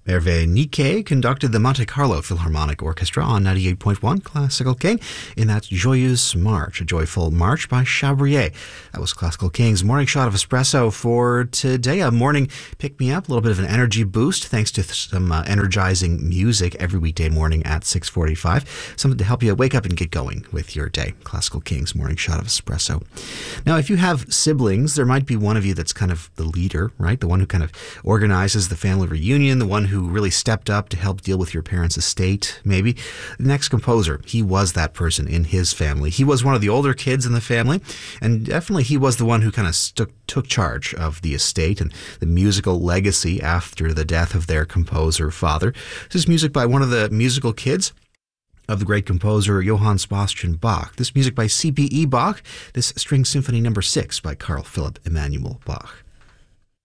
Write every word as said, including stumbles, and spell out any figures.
Hervé Niquet conducted the Monte Carlo Philharmonic Orchestra on ninety-eight point one Classical King in that Joyeuse March, a joyful march by Chabrier. That was Classical King's Morning Shot of Espresso for today. A morning pick-me-up, a little bit of an energy boost thanks to some uh, energizing music every weekday morning at six forty-five. Something to help you wake up and get going with your day. Classical King's Morning Shot of Espresso. Now, if you have siblings, there might be one of you that's kind of the leader, right? The one who kind of organizes the family reunion, the one who who really stepped up to help deal with your parents' estate, maybe. The next composer, he was that person in his family. He was one of the older kids in the family, and definitely he was the one who kind of took took charge of the estate and the musical legacy after the death of their composer father. This is music by one of the musical kids of the great composer Johann Sebastian Bach. This music by C P E Bach, this String Symphony number six by Carl Philipp Emanuel Bach.